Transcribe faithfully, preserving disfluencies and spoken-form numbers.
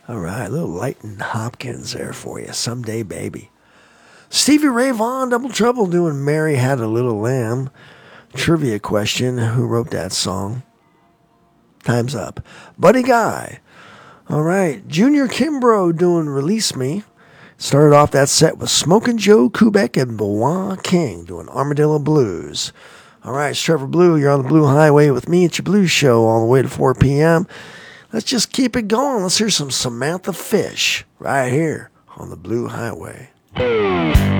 All right, a little Leighton Hopkins there for you. Someday, baby. Stevie Ray Vaughan, Double Trouble, doing Mary Had a Little Lamb. Trivia question, who wrote that song? Time's up. Buddy Guy. All right, Junior Kimbrough doing Release Me. Started off that set with Smokin' Joe Kubek and Bawa King doing Armadillo Blues. All right, it's Trevor Blue. You're on the Blue Highway with me at your Blues Show all the way to four p.m. Let's just keep it going. Let's hear some Samantha Fish right here on the Blue Highway.